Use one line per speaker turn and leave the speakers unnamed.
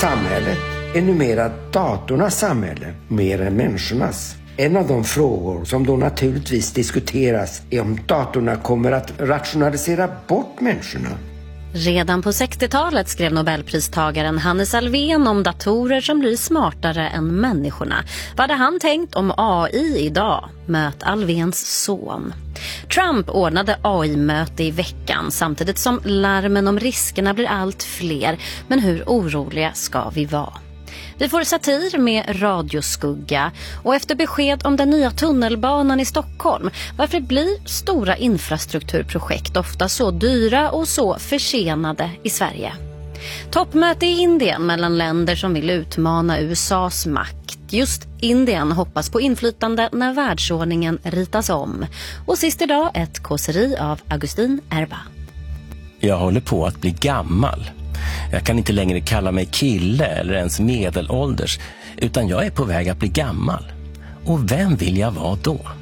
Samhället är numera datornas samhälle mer än människornas. En av de frågor som då naturligtvis diskuteras är om datorerna kommer att rationalisera bort människorna.
Redan på 60-talet skrev Nobelpristagaren Hannes Alfvén om datorer som blir smartare än människorna. Vad hade han tänkt om AI idag? Möt Alfvéns son. Trump ordnade AI-möte i veckan samtidigt som larmen om riskerna blir allt fler. Men hur oroliga ska vi vara? Vi får satir med radioskugga och efter besked om den nya tunnelbanan i Stockholm. Varför blir stora infrastrukturprojekt ofta så dyra och så försenade i Sverige? Toppmöte i Indien mellan länder som vill utmana USAs makt. Just Indien hoppas på inflytande när världsordningen ritas om. Och sist idag ett kåseri av Augustin Erba.
Jag håller på att bli gammal. Jag kan inte längre kalla mig kille eller ens medelålders, utan jag är på väg att bli gammal. Och vem vill jag vara då?